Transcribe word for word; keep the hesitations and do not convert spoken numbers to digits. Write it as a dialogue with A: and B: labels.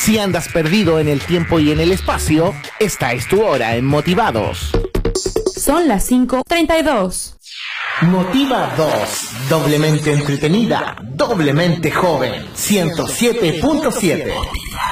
A: Si andas perdido en el tiempo y en el espacio, esta es tu hora en Motivados.
B: Son las cinco treinta y dos.
A: Motiva dos, doblemente entretenida, doblemente joven, ciento siete punto siete.